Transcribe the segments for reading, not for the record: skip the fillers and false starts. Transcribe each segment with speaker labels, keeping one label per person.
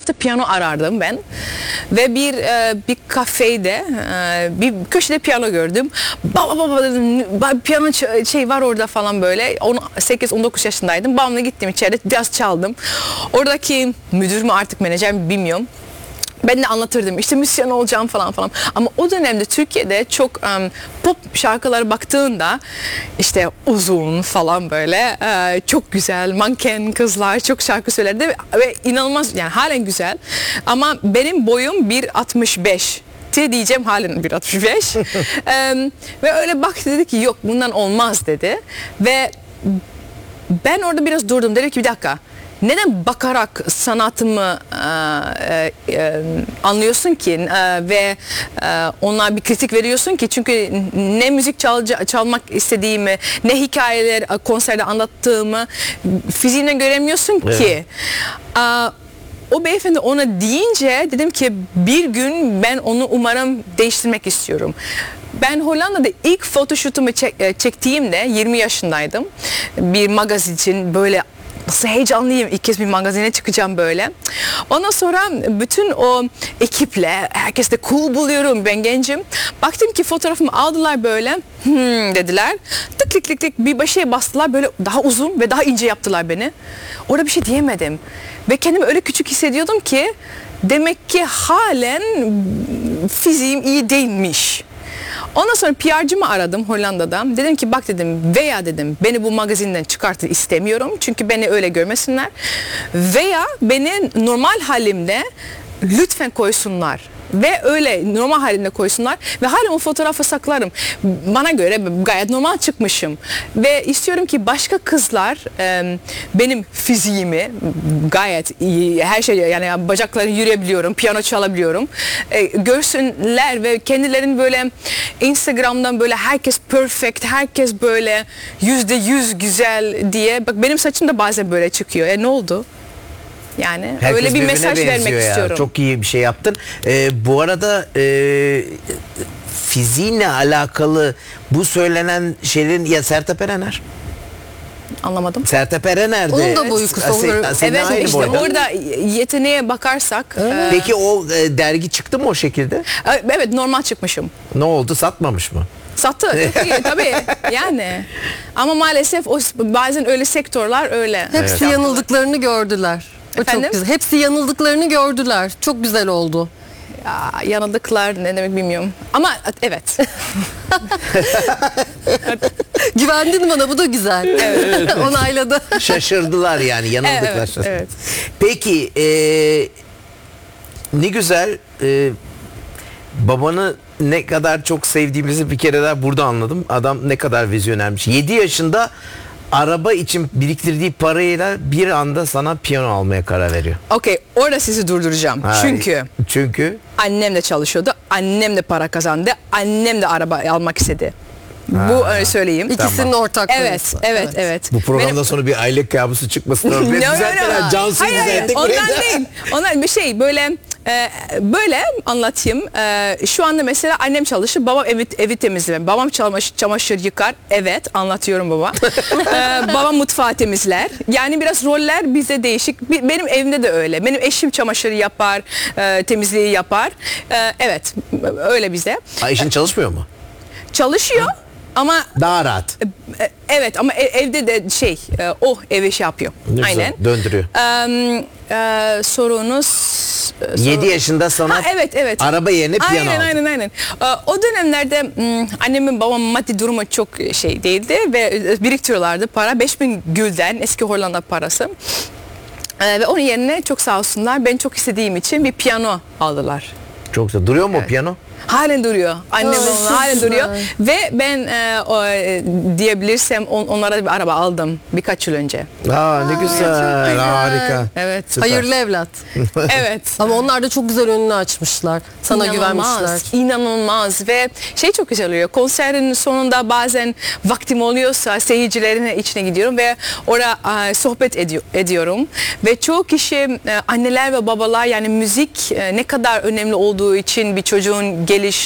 Speaker 1: sokakta piyano arardım ben. Ve bir kafede bir köşede piyano gördüm. Baba dedim, piyano şey var orada falan böyle. 8-19 yaşındaydım. Babamla gittim içeri, biraz çaldım. Oradaki müdür mü artık menajer mi bilmiyorum. Ben de anlatırdım işte müzisyen olacağım falan falan. Ama o dönemde Türkiye'de çok pop şarkılara baktığında işte uzun falan böyle çok güzel manken kızlar çok şarkı söylerdi ve inanılmaz, yani halen güzel. Ama benim boyum 1.65 diyeceğim, halen 1.65 ve öyle baktı, dedi ki yok bundan olmaz dedi. Ve ben orada biraz durdum, dedim ki bir dakika, neden bakarak sanatımı anlıyorsun ki ve ona bir kritik veriyorsun ki? Çünkü ne müzik çalmak istediğimi, ne hikayeler konserde anlattığımı fiziğinden göremiyorsun ki. O beyefendi ona deyince dedim ki bir gün ben onu umarım değiştirmek istiyorum. Ben Hollanda'da ilk photoshoot'umu çektiğimde 20 yaşındaydım. Bir magazin için, böyle nasıl heyecanlıyım, ilk kez bir magazine çıkacağım böyle. Ondan sonra bütün o ekiple, herkes de cool buluyorum, ben gencim. Baktım ki fotoğrafımı aldılar böyle, dediler. Tık tık tık tık bir şeye bastılar, böyle daha uzun ve daha ince yaptılar beni. Orada bir şey diyemedim. Ve kendimi öyle küçük hissediyordum ki demek ki halen fiziğim iyi değilmiş. Ondan sonra PR'cımı aradım Hollanda'da. Dedim ki bak dedim, veya dedim beni bu magazinden çıkartın, istemiyorum. Çünkü beni öyle görmesinler. Veya beni normal halimde lütfen koysunlar. Ve öyle normal halinde koysunlar ve hala o fotoğrafı saklarım. Bana göre gayet normal çıkmışım. Ve istiyorum ki başka kızlar benim fiziğimi gayet iyi, her şey, yani bacaklarını yürüyebiliyorum, piyano çalabiliyorum. Görsünler ve kendilerini böyle Instagram'dan böyle herkes perfect, herkes böyle %100 güzel diye. Bak benim saçım da bazen böyle çıkıyor. Ne oldu? Yani
Speaker 2: herkes
Speaker 1: öyle bir mesaj vermek istiyorum.
Speaker 2: Çok iyi bir şey yaptın. Bu arada fiziğinle alakalı bu söylenen şeylerin, ya Sertab Erener.
Speaker 1: Anlamadım.
Speaker 2: Sertab Erener de.
Speaker 3: Onun da boyu kısa olur.
Speaker 1: Evet işte orada yeteneğe bakarsak.
Speaker 2: Peki o dergi çıktı mı o şekilde?
Speaker 1: Evet, normal çıkmışım.
Speaker 2: Ne oldu, satmamış mı?
Speaker 1: Sattı tabii yani. Ama maalesef o bazen öyle sektörler öyle.
Speaker 3: Hepsi yanıldıklarını gördüler. O
Speaker 1: Efendim?
Speaker 3: çok güzel. Hepsi yanıldıklarını gördüler. Çok güzel oldu.
Speaker 1: Ya, yanıldıklar ne demek bilmiyorum. Ama evet.
Speaker 3: Güvendin bana, bu da güzel. Evet. Onayladı.
Speaker 2: Şaşırdılar yani, yanıldıklar.
Speaker 1: Evet, evet.
Speaker 2: Peki ne güzel, babanı ne kadar çok sevdiğimizi bir kere daha burada anladım. Adam ne kadar vizyonermiş. 7 yaşında araba için biriktirdiği parayla bir anda sana piyano almaya karar veriyor.
Speaker 1: Okey, orada sizi durduracağım. Çünkü annem de çalışıyordu. Annem de para kazandı. Annem de araba almak istedi. Bu öyle söyleyeyim.
Speaker 3: İkisinin ortak.
Speaker 1: Evet.
Speaker 2: Bu programdan sonra bir aile kabusu çıkmasın.
Speaker 1: Hayır. Ondan değil. Onlar bir şey böyle anlatayım. Şu anda mesela annem çalışır, babam evi temizler. Babam çamaşır yıkar. Evet, anlatıyorum baba. Babam mutfağı temizler. Yani biraz roller bize değişik. Benim evimde de öyle. Benim eşim çamaşır yapar, temizliği yapar. Evet, öyle bize.
Speaker 2: Eşin çalışmıyor mu?
Speaker 1: Çalışıyor. Ama
Speaker 2: daha rahat.
Speaker 1: Evet, ama evde de o evi yapıyor. Aynen.
Speaker 2: Döndürüyor.
Speaker 1: Sorunuz
Speaker 2: 7 yaşında sana
Speaker 1: evet.
Speaker 2: araba yerine piyano aldı.
Speaker 1: Aynen. O dönemlerde annemin babamın maddi durumu çok değildi ve biriktiriyorlardı para. 5000 gülden, eski Hollanda parası. Ve onun yerine çok sağ olsunlar, ben çok istediğim için bir piyano aldılar.
Speaker 2: Çok güzel. Duruyor mu o piyano?
Speaker 1: Halen duruyor. Annem halen duruyor. Ve ben diyebilirsem onlara bir araba aldım birkaç yıl önce.
Speaker 2: Ne güzel. Harika.
Speaker 1: Evet.
Speaker 2: Süper.
Speaker 3: Hayırlı evlat.
Speaker 1: Evet.
Speaker 3: Ama onlar da çok güzel önünü açmışlar. Sana güvenmişler.
Speaker 1: İnanılmaz. Ve çok güzel oluyor. Konserin sonunda bazen vaktim oluyorsa seyircilerin içine gidiyorum ve orada sohbet ediyorum. Ve çoğu kişi, anneler ve babalar, yani müzik ne kadar önemli olduğu için bir çocuğun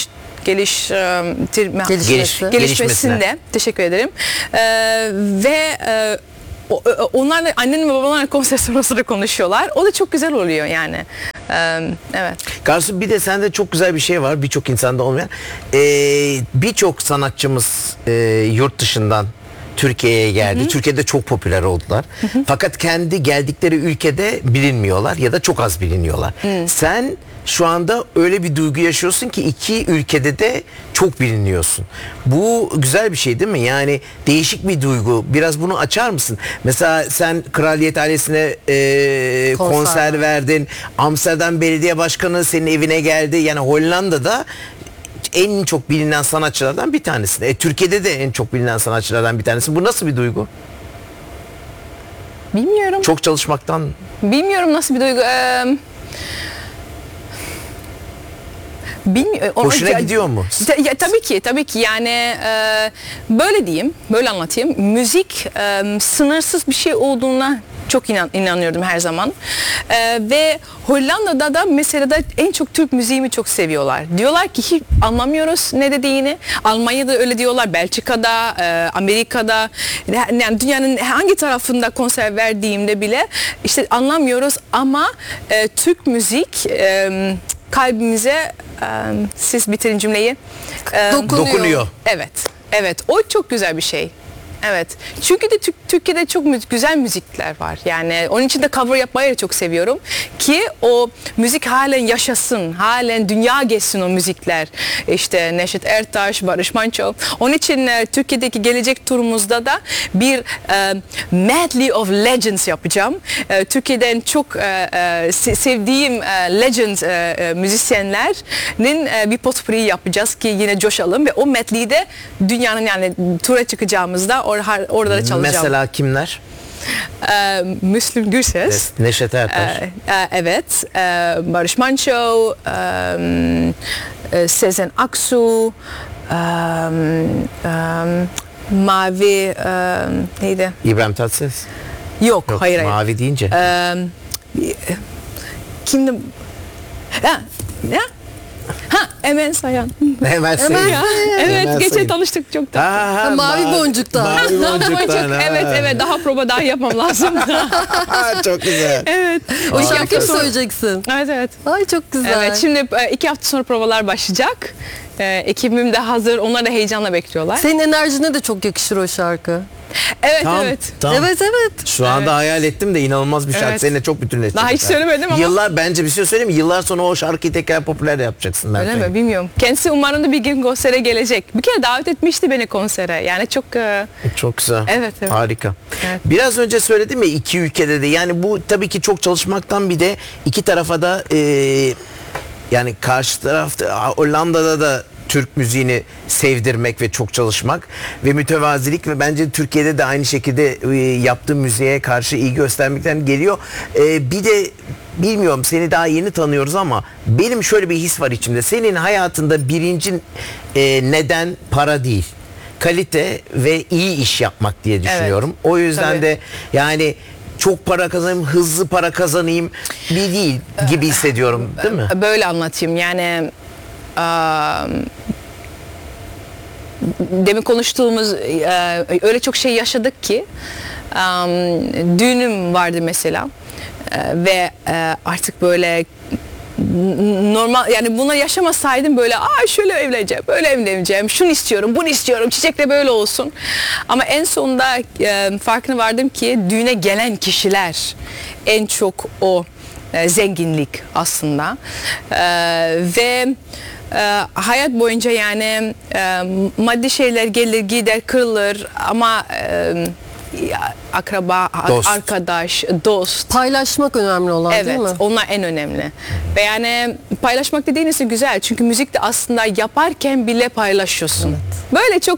Speaker 1: gelişmesinde, teşekkür ederim. Ve onlarla, annem ve babalarla konser sonrasında konuşuyorlar. O da çok güzel oluyor yani. Evet.
Speaker 2: Karsu, bir de sende çok güzel bir şey var, birçok insanda olmayan. Birçok sanatçımız yurt dışından Türkiye'ye geldi. Türkiye'de çok popüler oldular. Fakat kendi geldikleri ülkede bilinmiyorlar ya da çok az biliniyorlar. Sen şu anda öyle bir duygu yaşıyorsun ki iki ülkede de çok biliniyorsun. Bu güzel bir şey değil mi? Yani değişik bir duygu. Biraz bunu açar mısın? Mesela sen Kraliyet ailesine konser verdin. Amsterdam Belediye Başkanı senin evine geldi. Yani Hollanda'da en çok bilinen sanatçılardan bir tanesi. Türkiye'de de en çok bilinen sanatçılardan bir tanesi. Bu nasıl bir duygu?
Speaker 1: Bilmiyorum.
Speaker 2: Çok çalışmaktan.
Speaker 1: Bilmiyorum nasıl bir duygu.
Speaker 2: Hoşuna gidiyor mu?
Speaker 1: Ya, tabii ki yani böyle diyeyim, böyle anlatayım. Müzik sınırsız bir şey olduğuna çok inanıyordum her zaman. Ve Hollanda'da da mesela da en çok Türk müziğimi çok seviyorlar. Diyorlar ki hiç anlamıyoruz ne dediğini. Almanya'da öyle diyorlar, Belçika'da, Amerika'da, yani dünyanın hangi tarafında konser verdiğimde bile işte anlamıyoruz ama Türk müzik kalbimize, siz bitirin cümleyi.
Speaker 2: Dokunuyor.
Speaker 1: Evet. O çok güzel bir şey. Evet. Çünkü de Türkiye'de çok güzel müzikler var. Yani onun için de cover yapmayı çok seviyorum. Ki o müzik halen yaşasın. Halen dünya geçsin o müzikler. İşte Neşet Ertaş, Barış Manço. Onun için Türkiye'deki gelecek turumuzda da bir medley of legends yapacağım. Türkiye'den çok sevdiğim legend müzisyenlerin bir potpourri yapacağız ki yine coşalım ve o medley'de dünyanın yani tura çıkacağımızda orada da çalacağım.
Speaker 2: Mesela kimler?
Speaker 1: Müslüm Gürses.
Speaker 2: Neşet Ertaş.
Speaker 1: Evet. Barış Manço, Sezen Aksu, Mavi, neydi?
Speaker 2: İbrahim Tatlıses.
Speaker 1: Yok, hayır.
Speaker 2: Mavi deyince.
Speaker 1: Kimdi? Emel Sayın.
Speaker 2: Hemen sayın.
Speaker 1: Evet, geçen tanıştık çok da.
Speaker 3: Mavi boncuktan.
Speaker 2: Mavi boncuktan.
Speaker 1: Evet, daha prova daha yapmam lazım.
Speaker 2: Çok güzel.
Speaker 1: Evet.
Speaker 3: O şarkıyı söyleyeceksin.
Speaker 1: Evet.
Speaker 3: Ay çok güzel.
Speaker 1: Evet, şimdi 2 hafta sonra provalar başlayacak. Ekibim de hazır. Onlar da heyecanla bekliyorlar.
Speaker 3: Senin enerjine de çok yakışır o şarkı.
Speaker 1: Evet.
Speaker 2: Tam.
Speaker 3: Evet.
Speaker 2: Şu anda hayal ettim de inanılmaz bir şarkı.
Speaker 1: Evet.
Speaker 2: Seninle çok bütünleşecek.
Speaker 1: Daha hiç söylemedim ama.
Speaker 2: Yıllar, bence bir şey söyleyeyim mi? Yıllar sonra o şarkıyı tekrar popüler yapacaksın.
Speaker 1: Öyle mi? Bilmiyorum. Kendisi umarım da bir gün konsere gelecek. Bir kere davet etmişti beni konsere. Yani çok...
Speaker 2: Çok güzel.
Speaker 1: Evet.
Speaker 2: Harika.
Speaker 1: Evet.
Speaker 2: Biraz önce söyledim ya, iki ülkede de. Yani bu tabii ki çok çalışmaktan bir de iki tarafa da yani karşı tarafta Hollanda'da da Türk müziğini sevdirmek ve çok çalışmak ve mütevazilik ve bence Türkiye'de de aynı şekilde yaptığı müziğe karşı iyi göstermekten geliyor. Bir de bilmiyorum, seni daha yeni tanıyoruz ama benim şöyle bir his var içimde. Senin hayatında birinci neden para değil, kalite ve iyi iş yapmak diye düşünüyorum. O yüzden
Speaker 1: Tabii.
Speaker 2: de yani çok para kazanayım, hızlı para kazanayım bir değil gibi hissediyorum, değil mi?
Speaker 1: Böyle anlatayım. Yani demin konuştuğumuz öyle çok şey yaşadık ki düğünüm vardı mesela ve artık böyle normal, yani buna yaşamasaydım böyle şöyle evleneceğim, böyle evleneceğim, şunu istiyorum, bunu istiyorum, çiçekle böyle olsun. Ama en sonunda farkına vardım ki düğüne gelen kişiler en çok o zenginlik aslında. Ve hayat boyunca yani maddi şeyler gelir gider kırılır ama akraba,
Speaker 2: Dost.
Speaker 1: Arkadaş, dost.
Speaker 3: Paylaşmak önemli olan değil mi?
Speaker 1: Evet, onlar en önemli. Ve yani paylaşmak dediğiniz güzel. Çünkü müzikte aslında yaparken bile paylaşıyorsun. Evet. Böyle çok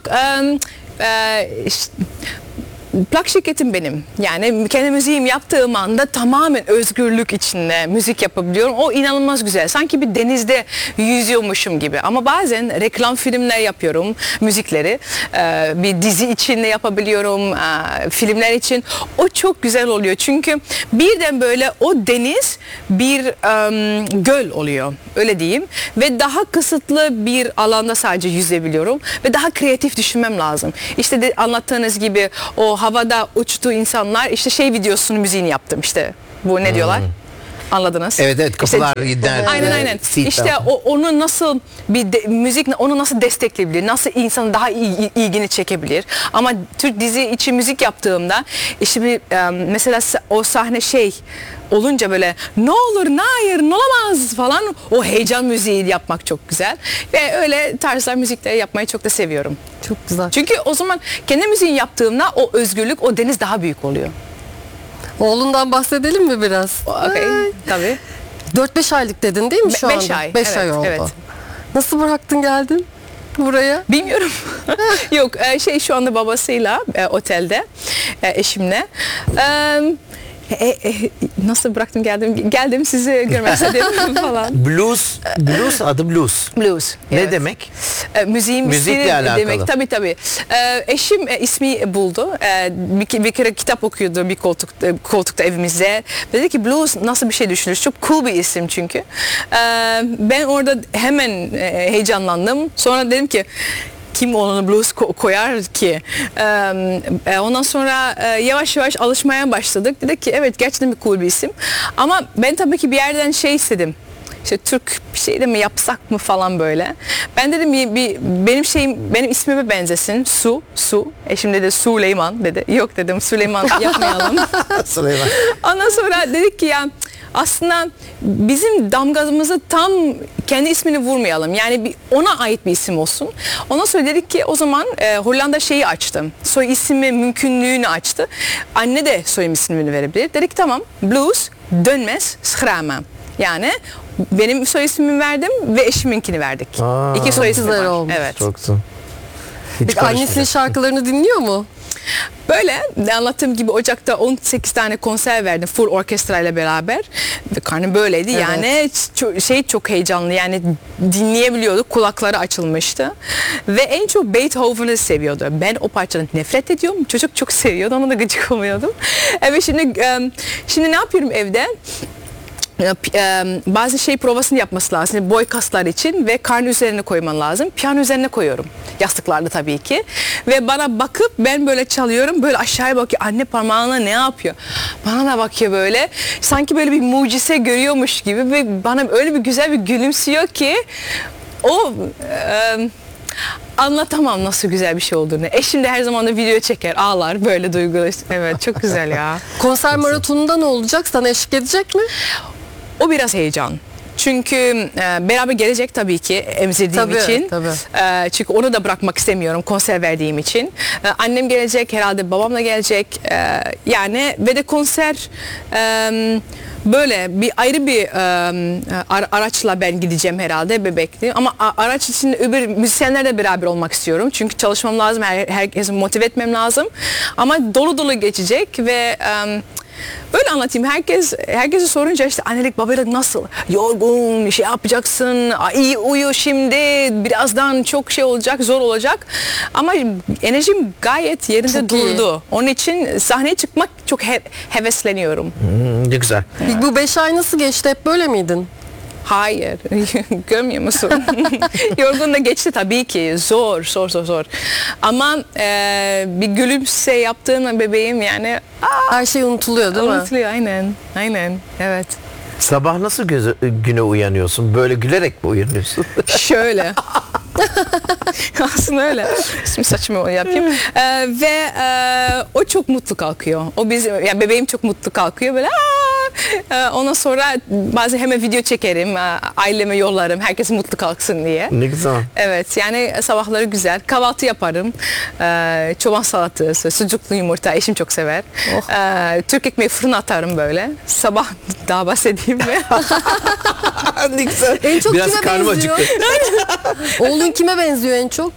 Speaker 1: plak şirketim benim. Yani kendi müziğimi yaptığım anda tamamen özgürlük içinde müzik yapabiliyorum. O inanılmaz güzel. Sanki bir denizde yüzüyormuşum gibi. Ama bazen reklam filmler yapıyorum, müzikleri. Bir dizi için de yapabiliyorum, filmler için. O çok güzel oluyor. Çünkü birden böyle o deniz bir göl oluyor. Öyle diyeyim. Ve daha kısıtlı bir alanda sadece yüzebiliyorum. Ve daha kreatif düşünmem lazım. İşte de anlattığınız gibi o havada uçtuğu insanlar, işte şey videosunun müziğini yaptım işte. Bu ne diyorlar? Anladınız?
Speaker 2: Evet evet, kapılar
Speaker 1: İşte-
Speaker 2: nerede?
Speaker 1: Aynen.
Speaker 2: Seat
Speaker 1: İşte
Speaker 2: belt.
Speaker 1: onu nasıl müzik onu nasıl destekleyebilir? Nasıl insanın daha ilgini çekebilir? Ama Türk dizi için müzik yaptığımda işte mesela o sahne olunca böyle ne olur, hayır, ne olamaz falan, o heyecan müziği yapmak çok güzel. Ve öyle tarzlar müzikleri yapmayı çok da seviyorum.
Speaker 3: Çok güzel.
Speaker 1: Çünkü o zaman kendi müziğini yaptığımda o özgürlük, o deniz daha büyük oluyor.
Speaker 3: Oğlundan bahsedelim mi biraz?
Speaker 1: Okay, tabii.
Speaker 3: 4-5 aylık dedin değil mi şu anda?
Speaker 1: 5 ay.
Speaker 3: 5
Speaker 1: evet,
Speaker 3: ay oldu.
Speaker 1: Evet.
Speaker 3: Nasıl bıraktın geldin buraya?
Speaker 1: Bilmiyorum. Yok, şu anda babasıyla otelde, eşimle. Nasıl bıraktım geldim sizi görmek istedim falan.
Speaker 2: Blues adı blues.
Speaker 1: Blues.
Speaker 2: Ne
Speaker 1: evet.
Speaker 2: demek?
Speaker 1: Müziğin
Speaker 2: Müzikle
Speaker 1: stili
Speaker 2: alakalı.
Speaker 1: demek, tabii. Eşim ismi buldu. Bir kere kitap okuyordu bir koltukta evimizde. Dedi ki blues nasıl bir şey düşünürüz? Çok cool bir isim çünkü. Ben orada hemen heyecanlandım. Sonra dedim ki kim onu blues koyar ki? Ondan sonra yavaş yavaş alışmaya başladık. Dedik ki evet, gerçekten bir cool bir isim. Ama ben tabii ki bir yerden istedim. İşte Türk bir şey de mi yapsak mı falan böyle. Ben dedim benim ismime benzesin. Su. Eşim dedi Süleyman dedi. Yok dedim, Süleyman yapmayalım.
Speaker 2: Süleyman.
Speaker 1: Ondan sonra dedik ki ya aslında bizim damgamızı tam kendi ismini vurmayalım. Yani ona ait bir isim olsun. Ondan sonra dedik ki o zaman Hollanda açtı. Soy ismi mümkünlüğünü açtı. Anne de soy ismini verebilir. Dedik tamam, Blues dönmez Schrama. Yani benim soy ismimi verdim ve eşiminkini verdik. İki soy ismi
Speaker 3: güzel
Speaker 1: var.
Speaker 3: olmuş.
Speaker 1: Evet.
Speaker 2: Çok güzel. Hiç
Speaker 3: Peki annesinin şarkılarını dinliyor mu?
Speaker 1: Böyle anlattığım gibi Ocak'ta 18 tane konser verdim full orkestrayla beraber. Ve karnım böyleydi
Speaker 3: Evet.
Speaker 1: yani çok heyecanlı, yani dinleyebiliyorduk, kulakları açılmıştı. Ve en çok Beethoven'ı seviyordu. Ben o parçadan nefret ediyorum. Çocuk çok seviyordu, ona da gıcık olmuyordum. Evet, şimdi ne yapıyorum evde? Bazı provasını yapması lazım. Boy kaslar için ve karnı üzerine koyman lazım. Piyano üzerine koyuyorum. Yastıklarda tabii ki. Ve bana bakıp ben böyle çalıyorum. Böyle aşağıya bakıyor. Anne parmağına ne yapıyor? Bana da bakıyor böyle. Sanki böyle bir mucize görüyormuş gibi ve bana öyle bir güzel bir gülümsüyor ki anlatamam nasıl güzel bir şey olduğunu. Eşim de her zaman da video çeker, ağlar böyle duygulu. Evet, çok güzel ya.
Speaker 3: Konser maratonunda ne olacak? Sana eşlik edecek mi?
Speaker 1: O biraz heyecan. Çünkü beraber gelecek tabii ki emzirdiğim
Speaker 3: Tabii,
Speaker 1: için.
Speaker 3: tabii.
Speaker 1: Çünkü onu da bırakmak istemiyorum konser verdiğim için. Annem gelecek, herhalde babam da gelecek. Yani ve de konser böyle ayrı bir araçla ben gideceğim herhalde, bebekli. Ama araç için öbür müzisyenlerle beraber olmak istiyorum. Çünkü çalışmam lazım, herkesi motive etmem lazım. Ama dolu dolu geçecek ve böyle anlatayım. Herkese sorunca işte annelik babalık nasıl? Yorgun, yapacaksın. İyi uyu şimdi. Birazdan çok olacak, zor olacak. Ama enerjim gayet yerinde
Speaker 3: Çok iyi.
Speaker 1: durdu. Onun için sahneye çıkmak çok hevesleniyorum.
Speaker 2: Ne güzel.
Speaker 3: Bu 5 ay nasıl geçti? Hep böyle miydin?
Speaker 1: Hayır. Görmüyor musun? Yorgun da geçti tabii ki. Zor. Ama bir gülümse yaptığım bebeğim yani
Speaker 3: Her şey unutuluyor değil mi?
Speaker 1: unutuluyor. Aynen. Evet.
Speaker 2: Sabah nasıl güne uyanıyorsun? Böyle gülerek mi uyanıyorsun?
Speaker 1: Şöyle. Aslında öyle. Şimdi saçımı yapayım. Ve o çok mutlu kalkıyor. Yani bebeğim çok mutlu kalkıyor böyle. Ondan sonra bazen hemen video çekerim. Aileme yollarım. Herkes mutlu kalksın diye.
Speaker 2: Ne güzel.
Speaker 1: Evet, yani sabahları güzel. Kahvaltı yaparım. Çoban salatası, sucuklu yumurta. Eşim çok sever. Türk ekmeği fırına atarım böyle. Sabah daha bahsedeyim mi?
Speaker 2: Ne güzel.
Speaker 3: En çok
Speaker 2: Biraz
Speaker 3: kime
Speaker 2: karnım
Speaker 3: benziyor?
Speaker 2: acıktı.
Speaker 3: Oğlun kime benziyor en çok?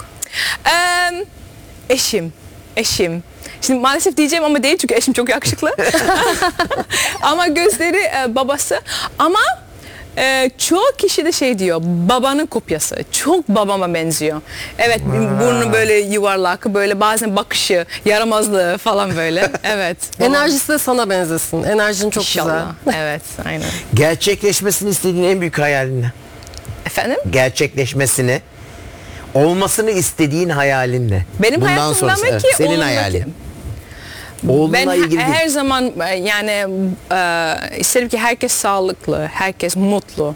Speaker 1: Eşim. Şimdi maalesef diyeceğim ama değil çünkü eşim çok yakışıklı. Ama gözleri babası. Ama çoğu kişi de diyor, babanın kopyası. Çok babama benziyor. Evet, burnu böyle yuvarlak, böyle bazen bakışı, yaramazlığı falan böyle. Evet.
Speaker 3: Enerjisi de sana benzesin. Enerjin çok
Speaker 1: İnşallah. Evet, aynen.
Speaker 2: Gerçekleşmesini istediğin en büyük hayalin ne?
Speaker 1: Efendim?
Speaker 2: Gerçekleşmesini, olmasını istediğin hayalin ne?
Speaker 1: Benim
Speaker 2: Bundan
Speaker 1: hayatımda
Speaker 2: sonrası,
Speaker 1: mı
Speaker 2: evet,
Speaker 1: ki?
Speaker 2: senin
Speaker 1: onunla
Speaker 2: hayalin.
Speaker 1: ki?
Speaker 2: Oğlunla
Speaker 1: Ben
Speaker 2: ilgili değil.
Speaker 1: her zaman yani isterim ki herkes sağlıklı, herkes mutlu.